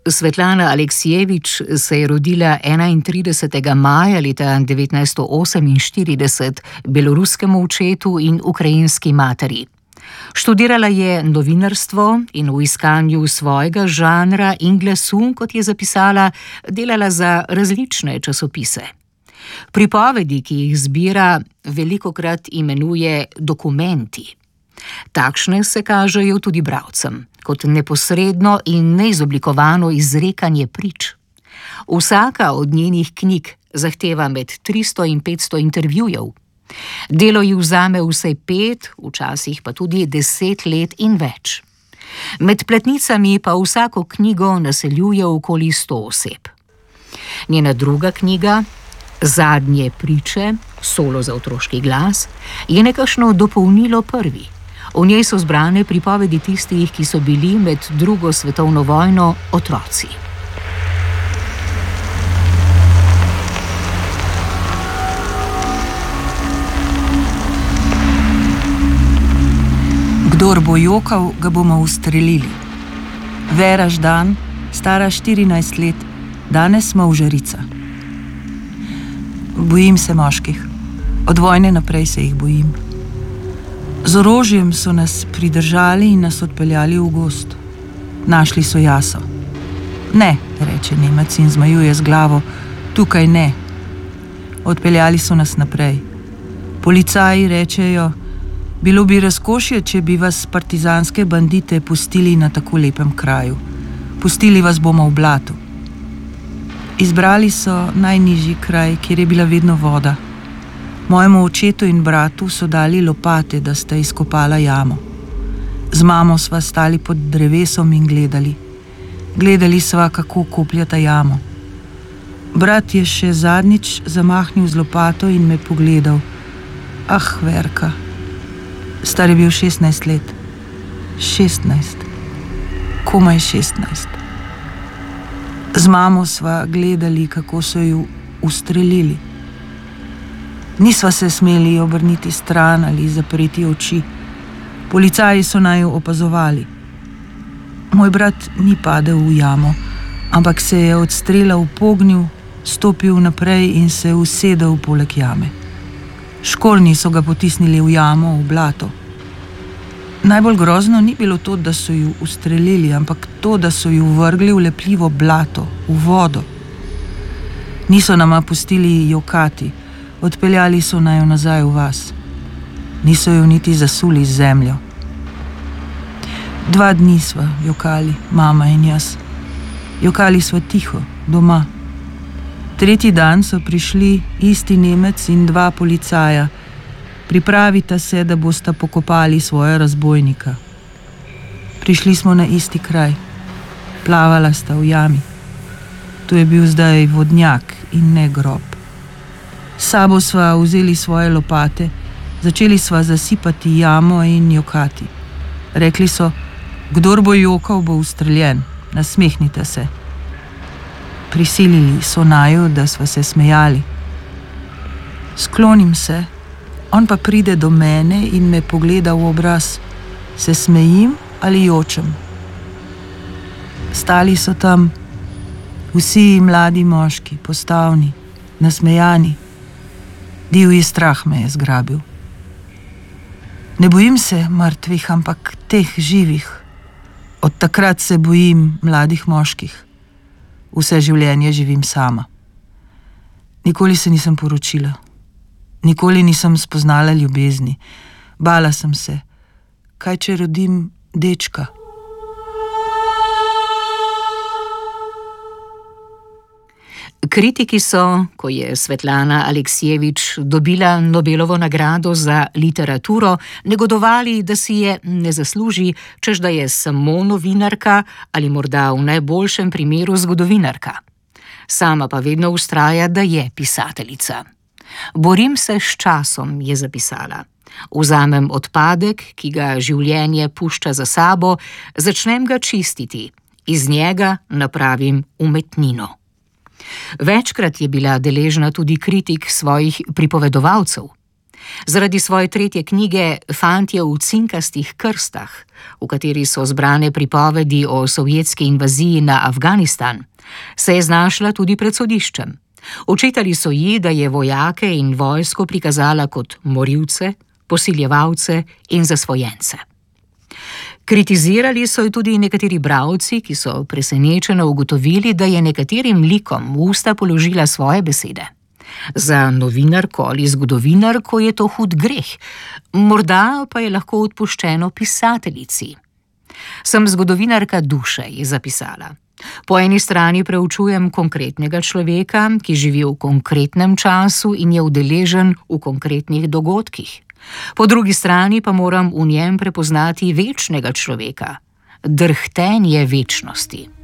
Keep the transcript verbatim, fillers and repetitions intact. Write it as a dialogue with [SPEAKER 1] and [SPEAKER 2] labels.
[SPEAKER 1] Svetlana Aleksijevič se je rodila enaintridesetega maja leta devetnajststo oseminštirideset beloruskemu očetu in ukrajinski materi. Študirala je novinarstvo in v iskanju svojega žanra in glasu, kot je zapisala, delala za različne časopise. Pripovedi, ki jih zbira, velikokrat imenuje dokumenti. Takšne se kažejo tudi bralcem, kot neposredno in neizoblikovano izrekanje prič. Vsaka od njenih knjig zahteva med tristo in petsto intervjujev. Delo ji vzame vsaj pet, včasih pa tudi deset let in več. Med platnicami pa vsako knjigo naseljuje okoli sto oseb. Njena druga knjiga, Zadnje priče, solo za otroški glas, je nekakšno dopolnilo prvi. V njej so zbrane pripovedi tistih, ki so bili med drugo svetovno vojno otroci.
[SPEAKER 2] Kdor bo jokal, ga bomo ustrelili. Vera Ždan, stara štirinajst let, danes smo v Žarica. Bojim se moških. Od vojne naprej se jih bojim. Z orožjem so nas pridržali in nas odpeljali v gozd. Našli so jaso. Ne, reče Nemec in zmajuje z glavo, tukaj ne. Odpeljali so nas naprej. Policaji rečejo, bilo bi razkošje, če bi vas partizanske bandite pustili na tako lepem kraju. Pustili vas bomo v blatu. Izbrali so najnižji kraj, kjer je bila vedno voda. Mojemu očetu in bratu so dali lopate, da sta izkopala jamo. Z mamo sva stali pod drevesom in gledali. Gledali sva, kako kopljata jamo. Brat je še zadnjič zamahnil z lopato in me pogledal. Ah, Verka. Star je bil šestnajst let. Šestnajst. Komaj šestnajst. Z mamo sva gledali, kako so ju ustrelili. Nisva se smeli obrniti stran ali zapreti oči. Policaji so naju opazovali. Moj brat ni padel v jamo, ampak se je od strela upognil, stopil naprej in se usedel poleg jame. Škornji so ga potisnili v jamo, v blato. Najbolj grozno ni bilo to, da so ju ustrelili, ampak to, da so ju vrgli v lepljivo blato, v vodo. Niso nama pustili jokati, odpeljali so naju nazaj v vas. Niso ju niti zasuli z zemljo. Dva dni sva jokali, mama in jaz. Jokali sva tiho, doma. Tretji dan so prišli isti Nemec in dva policaja. Pripravita se, da bosta pokopali svoja razbojnika. Prišli smo na isti kraj. Plavala sta v jami. To je bil zdaj vodnjak in ne grob. S sabo sva vzeli svoje lopate, začeli sva zasipati jamo in jokati. Rekli so, kdor bo jokal, bo ustreljen, nasmehnite se. Prisilili so naju, da sva se smejali. Sklonim se, on pa pride do mene in me pogleda v obraz. Se smejim ali jočem? Stali so tam vsi mladi moški, postavni, nasmejani. Divji strah me je zgrabil. Ne bojim se mrtvih, ampak teh živih. Od takrat se bojim mladih moških. Vse življenje živim sama. Nikoli se nisem poročila. Nikoli nisem spoznala ljubezni. Bala sem se. Kaj, če rodim dečka?
[SPEAKER 1] Kritiki so, ko je Svetlana Aleksijevič dobila Nobelovo nagrado za literaturo, negodovali, da si je ne zasluži, češ da je samo novinarka ali morda v najboljšem primeru zgodovinarka. Sama pa vedno vztraja, da je pisateljica. Borim se s časom, je zapisala. Vzamem odpadek, ki ga življenje pušča za sabo, začnem ga čistiti. Iz njega napravim umetnino. Večkrat je bila deležna tudi kritik svojih pripovedovalcev. Zaradi svoje tretje knjige Fantje v cinkastih krstah, v kateri so zbrane pripovedi o sovjetski invaziji na Afganistan, se je znašla tudi pred sodiščem. Očitali so ji, da je vojake in vojsko prikazala kot morilce, posiljevalce in zasvojence. Kritizirali so jo tudi nekateri bralci, ki so presenečeno ugotovili, da je nekaterim likom v usta položila svoje besede. Za novinarko ali zgodovinarko je to hud greh, morda pa je lahko odpuščeno pisateljici. Sem zgodovinarka duše, je zapisala. Po eni strani preučujem konkretnega človeka, ki živi v konkretnem času in je udeležen v konkretnih dogodkih. Po drugi strani pa moram v njem prepoznati večnega človeka, drhtenje večnosti.